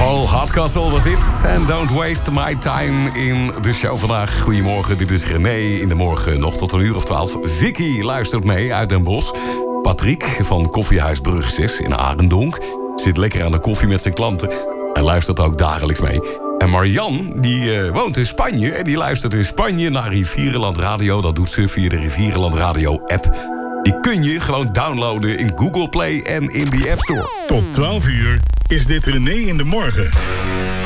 Paul Hardcastle was dit. En don't waste my time in de show vandaag. Goedemorgen, dit is René. In de morgen nog tot 1:12. Vicky luistert mee uit Den Bosch. Patrick van Koffiehuis Brug 6 in Arendonk zit lekker aan de koffie met zijn klanten. En luistert ook dagelijks mee. En Marian, die woont in Spanje. En die luistert in Spanje naar Rivierenland Radio. Dat doet ze via de Rivierenland Radio app. Die kun je gewoon downloaden in Google Play en in de App Store. Tot 12 uur is dit René in de Morgen.